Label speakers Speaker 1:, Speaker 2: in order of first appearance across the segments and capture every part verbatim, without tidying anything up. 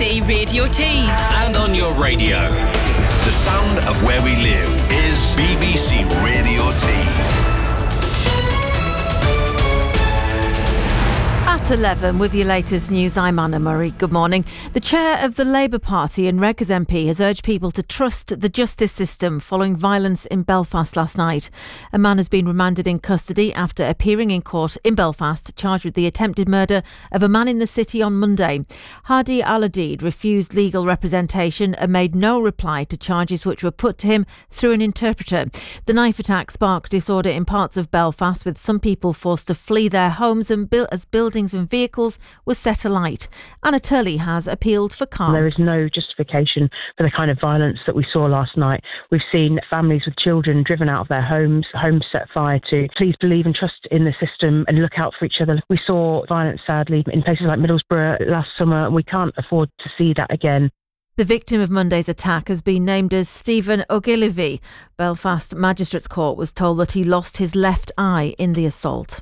Speaker 1: C Radio Tees.
Speaker 2: And on your radio. The sound of where we live is B B C Radio Tees.
Speaker 3: At eleven with your latest news, I'm Anna Murray. Good morning. The chair of the Labour Party and Rutgers M P has urged people to trust the justice system following violence in Belfast last night. A man has been remanded in custody after appearing in court in Belfast, charged with the attempted murder of a man in the city on Monday. Hadi Al-Adid refused legal representation and made no reply to charges which were put to him through an interpreter. The knife attack sparked disorder in parts of Belfast, with some people forced to flee their homes and built as buildings and vehicles were set alight. Anna Turley has appealed for calm.
Speaker 4: There is no justification for the kind of violence that we saw last night. We've seen families with children driven out of their homes, homes set fire to. Please believe and trust in the system and look out for each other. We saw violence, sadly, in places like Middlesbrough last summer, and we can't afford to see that again.
Speaker 3: The victim of Monday's attack has been named as Stephen Ogilvie. Belfast Magistrates Court was told that he lost his left eye in the assault.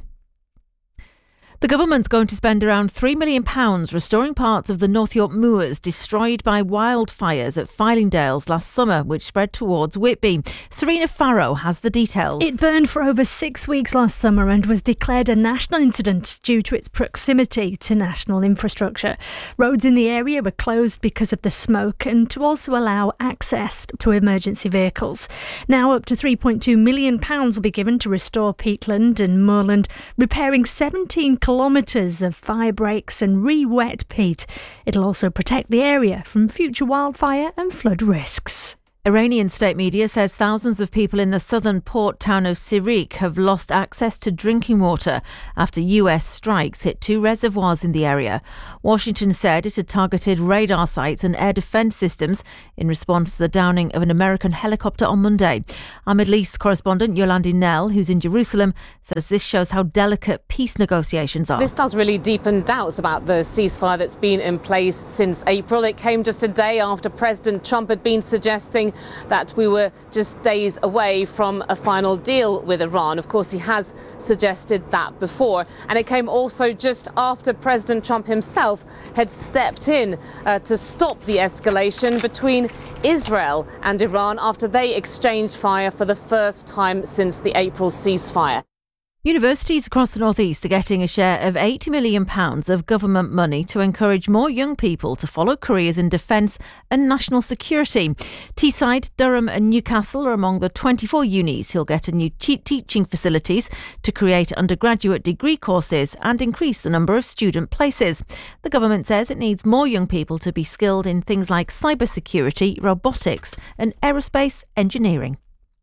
Speaker 3: The government's going to spend around three million pounds restoring parts of the North York moors destroyed by wildfires at Fylingdales last summer, which spread towards Whitby. Serena Farrow has the details.
Speaker 5: It burned for over six weeks last summer and was declared a national incident due to its proximity to national infrastructure. Roads in the area were closed because of the smoke and to also allow access to emergency vehicles. Now up to three point two million pounds will be given to restore peatland and moorland, repairing seventeen kilometres of fire breaks and re-wet peat. It'll also protect the area from future wildfire and flood risks.
Speaker 3: Iranian state media says thousands of people in the southern port town of Sirik have lost access to drinking water after U S strikes hit two reservoirs in the area. Washington said it had targeted radar sites and air defence systems in response to the downing of an American helicopter on Monday. Our Middle East correspondent Yolandi Nell, who's in Jerusalem, says this shows how delicate peace negotiations are.
Speaker 6: This does really deepen doubts about the ceasefire that's been in place since April. It came just a day after President Trump had been suggesting that we were just days away from a final deal with Iran. Of course, he has suggested that before. And it came also just after President Trump himself had stepped in uh, to stop the escalation between Israel and Iran after they exchanged fire for the first time since the April ceasefire.
Speaker 3: Universities across the North East are getting a share of eighty million pounds of government money to encourage more young people to follow careers in defence and national security. Teesside, Durham and Newcastle are among the twenty-four unis who'll get a new teaching facilities to create undergraduate degree courses and increase the number of student places. The government says it needs more young people to be skilled in things like cybersecurity, robotics and aerospace engineering.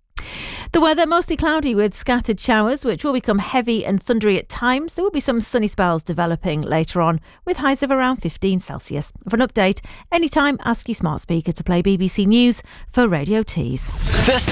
Speaker 3: The weather mostly cloudy with scattered showers, which will become heavy and thundery at times. There will be some sunny spells developing later on, with highs of around fifteen Celsius. For an update, anytime ask your smart speaker to play B B C News for Radio Tees.
Speaker 2: This